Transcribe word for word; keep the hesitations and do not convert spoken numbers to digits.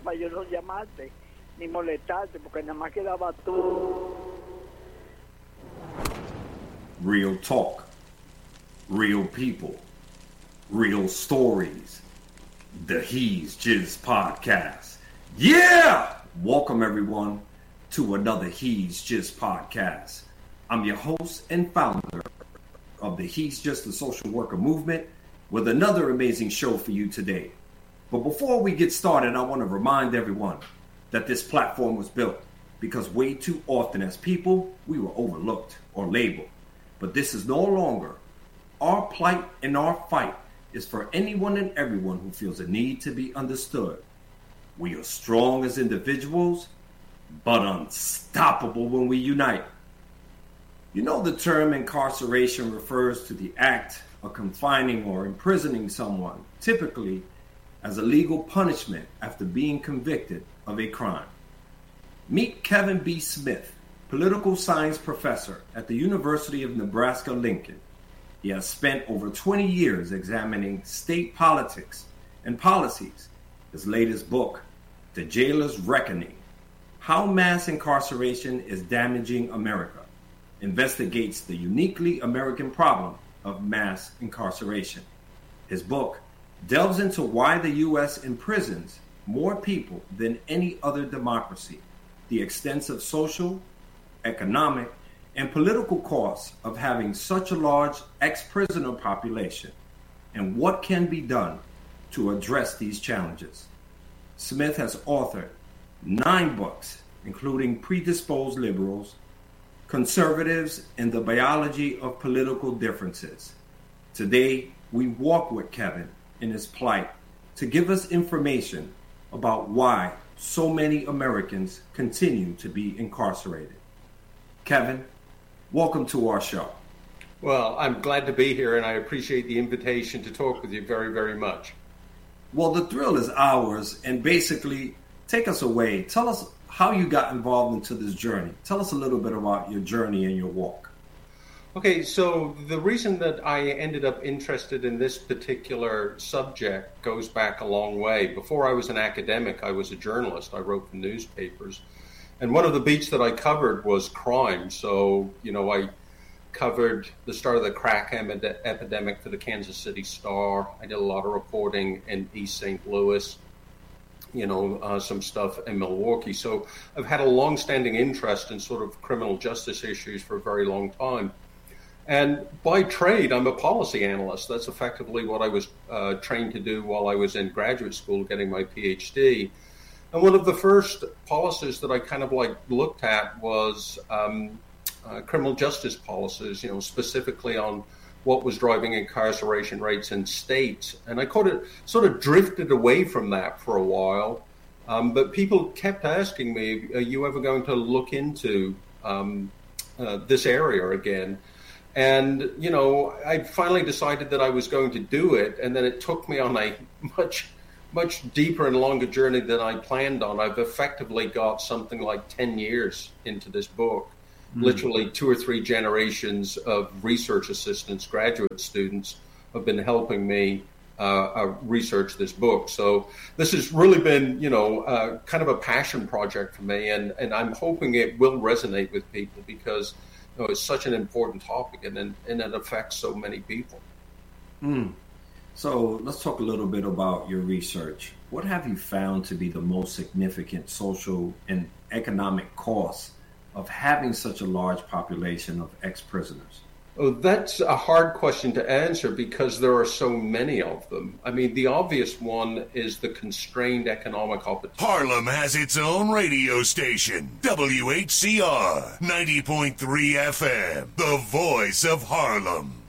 para yo no llamarte ni molestarte, porque nada más quedaba tú. Real talk, real people, real stories. The He's Jizz Podcast. Yeah! Welcome everyone to another He's Jizz Podcast. I'm your host and founder of the He's Just a Social Worker movement with another amazing show for you today. But before we get started, I want to remind everyone that this platform was built because way too often as people, we were overlooked or labeled. But this is no longer. Our plight and our fight is for anyone and everyone who feels a need to be understood. We are strong as individuals, but unstoppable when we unite. You know, the term incarceration refers to the act of confining or imprisoning someone, typically as a legal punishment after being convicted of a crime. Meet Kevin B. Smith, political science professor at the University of Nebraska-Lincoln. He has spent over twenty years examining state politics and policies. His latest book, The Jailer's Reckoning, How Mass Incarceration is Damaging America, investigates the uniquely American problem of mass incarceration. His book delves into why the U S imprisons more people than any other democracy, the extensive social, economic, and political costs of having such a large ex-prisoner population, and what can be done to address these challenges. Smith has authored nine books, including Predisposed Liberals, Conservatives, and the Biology of Political Differences. Today, we walk with Kevin in his plight to give us information about why so many Americans continue to be incarcerated. Kevin, welcome to our show. Well, I'm glad to be here, and I appreciate the invitation to talk with you very, very much. Well, the thrill is ours, and basically, take us away. Tell us how you got involved into this journey. Tell us a little bit about your journey and your walk. Okay, so the reason that I ended up interested in this particular subject goes back a long way. Before I was an academic, I was a journalist. I wrote for newspapers. And one of the beats that I covered was crime. So, you know, I covered the start of the crack epidemic for the Kansas City Star. I did a lot of reporting in East Saint Louis, you know, uh, some stuff in Milwaukee. So I've had a long-standing interest in sort of criminal justice issues for a very long time. And by trade, I'm a policy analyst. That's effectively what I was uh, trained to do while I was in graduate school getting my P H D. And one of the first policies that I kind of like looked at was um, uh, criminal justice policies, you know, specifically on what was driving incarceration rates in states. And I caught it, sort of drifted away from that for a while. Um, but people kept asking me, are you ever going to look into um, uh, this area again? And, you know, I finally decided that I was going to do it. And then it took me on a much much deeper and longer journey than I planned on. I've effectively got something like ten years into this book, mm. literally two or three generations of research assistants, graduate students have been helping me uh, uh, research this book. So this has really been, you know, uh, kind of a passion project for me. And, and I'm hoping it will resonate with people because, you know, it's such an important topic and, and it affects so many people. Mm. So let's talk a little bit about your research. What have you found to be the most significant social and economic costs of having such a large population of ex-prisoners? Oh, that's a hard question to answer because there are so many of them. I mean, the obvious one is the constrained economic opportunity. Harlem has its own radio station, W H C R ninety point three F M, the voice of Harlem.